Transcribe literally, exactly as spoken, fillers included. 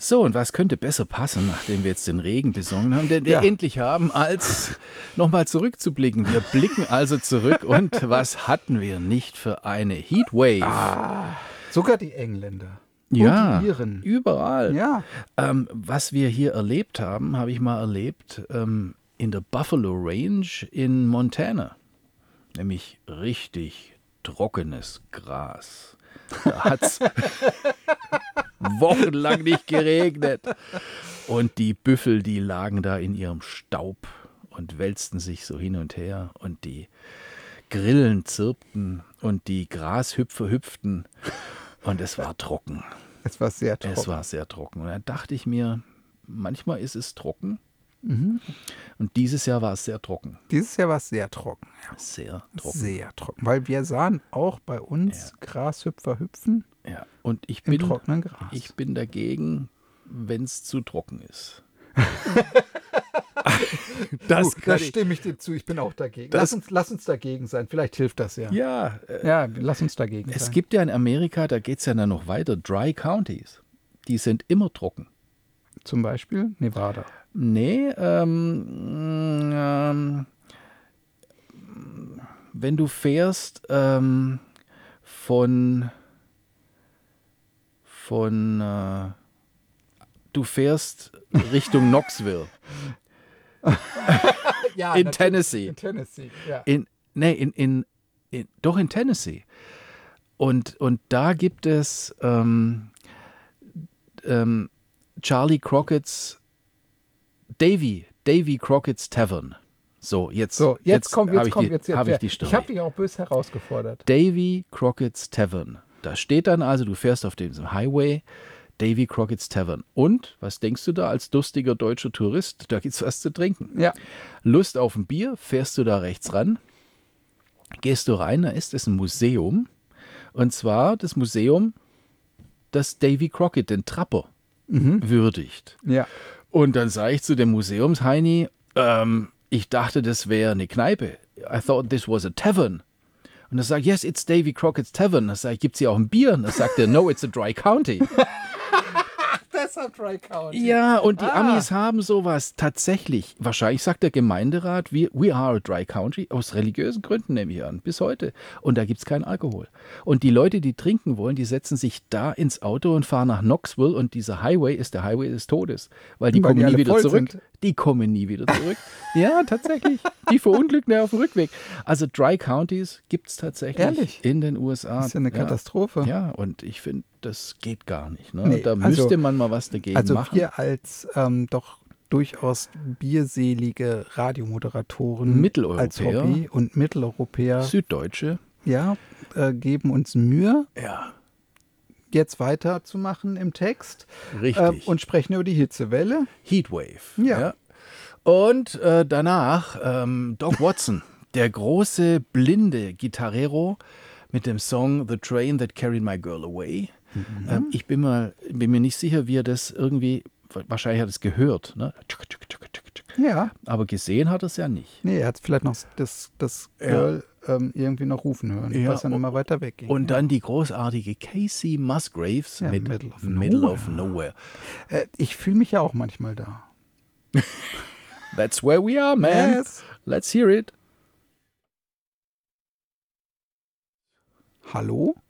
So, und was könnte besser passen, nachdem wir jetzt den Regen besungen haben, den wir Ja. endlich haben, als nochmal zurückzublicken. Wir blicken also zurück und was hatten wir nicht für eine Heatwave? Ah, sogar die Engländer. Ja, Und die Iren. überall. Ja. Ähm, was wir hier erlebt haben, habe ich mal erlebt ähm, in der Buffalo Range in Montana. Nämlich richtig trockenes Gras. Da hat es wochenlang nicht geregnet. Und die Büffel, die lagen da in ihrem Staub und wälzten sich so hin und her. Und die Grillen zirpten und die Grashüpfer hüpften. Und es war trocken. Es war sehr trocken. Es war sehr trocken. Und dann dachte ich mir, manchmal ist es trocken. Mhm. Und dieses Jahr war es sehr trocken. Dieses Jahr war es sehr trocken. Ja. Sehr trocken. Sehr trocken. Weil wir sahen auch bei uns Ja. Grashüpfer hüpfen Ja. Und ich im bin, trockenen Gras. ich bin dagegen, wenn es zu trocken ist. das Gut, da stimme ich dir zu. Ich bin auch dagegen. Das- Lass uns, lass uns dagegen sein. Vielleicht hilft das ja. Ja, äh, Ja, lass uns dagegen es sein. gibt ja in Amerika, da geht es ja dann noch weiter, Dry Counties. Die sind immer trocken. Zum Beispiel Nevada. Nee, ähm, ähm, wenn du fährst ähm, von, von, äh, du fährst Richtung Knoxville Ja, in natürlich. Tennessee. In Tennessee, ja. In, nee, in, in, in, doch in Tennessee. Und, und da gibt es ähm, ähm, Charlie Crockett's Davy, Davy Crockett's Tavern. So, jetzt, So, jetzt, kommt, hab jetzt ich kommt die, jetzt, jetzt hab ich wer- die Story. Ich habe dich auch böse herausgefordert. Davy Crockett's Tavern. Da steht dann also, du fährst auf dem Highway, Davy Crockett's Tavern. Und, was denkst du da als durstiger deutscher Tourist? Da gibt's was zu trinken. Ja. Lust auf ein Bier, fährst du da rechts ran, gehst du rein, da ist es ein Museum. Und zwar das Museum, das Davy Crockett, den Trapper, würdigt. Ja. Und dann sage ich zu dem Museumsheini, ähm, ich dachte, das wäre eine Kneipe. I thought this was a tavern. Und er sagt, yes, it's Davy Crockett's Tavern. Da sage ich, gibt es hier auch ein Bier? Und dann sagt er, no, it's a dry county. Deshalb Dry County. Ja, und die Ah. Amis haben sowas tatsächlich. Wahrscheinlich sagt der Gemeinderat, we, we are a dry country, aus religiösen Gründen nehme ich an, bis heute. Und da gibt es keinen Alkohol. Und die Leute, die trinken wollen, die setzen sich da ins Auto und fahren nach Knoxville. Und dieser Highway ist der Highway des Todes. Weil die Weil kommen die nie alle wieder voll zurück. sind. Die kommen nie wieder zurück. Ja, tatsächlich. Die verunglücken ja auf dem Rückweg. Also Dry Counties gibt es tatsächlich Ehrlich? in den U S A. Das ist ja eine Katastrophe. Ja, und ich finde, das geht gar nicht. Ne? Nee, da also- müsste man mal was dagegen Also machen. wir als ähm, doch durchaus bierselige Radiomoderatoren Mitteleuropäer. als Hobby und Mitteleuropäer Süddeutsche. ja, äh, geben uns Mühe, Ja, jetzt weiterzumachen im Text richtig. ähm, und sprechen über die Hitzewelle. Heatwave. Ja. Und äh, danach ähm, Doc Watson, der große blinde Gitarrero mit dem Song The Train That Carried My Girl Away. Mhm. Ähm, ich bin, mal, bin mir nicht sicher, wie er das irgendwie, wahrscheinlich hat er es gehört, ne? Ja, Aber gesehen hat er es ja nicht. nee, er hat vielleicht noch das, das Ja. Girl ähm, irgendwie noch rufen hören, Ja, was dann und- immer weiter wegging. Und dann die großartige Casey Musgraves Ja, mit Middle of Middle of Nowhere. äh, ich fühle mich ja auch manchmal da. That's where we are, man. Yes. Let's hear it. Hallo?